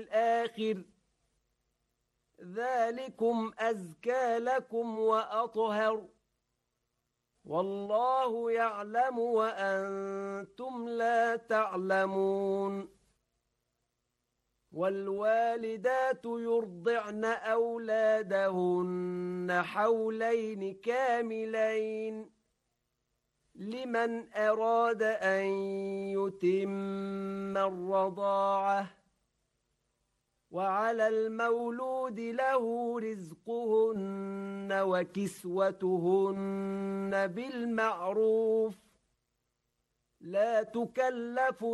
الآخر ذلكم أزكى لكم وأطهر والله يعلم وأنتم لا تعلمون والوالدات يرضعن أولادهن حولين كاملين لمن أراد أن يتم الرضاعة وعلى المولود له رزقهن وكسوتهن بالمعروف لا تكلف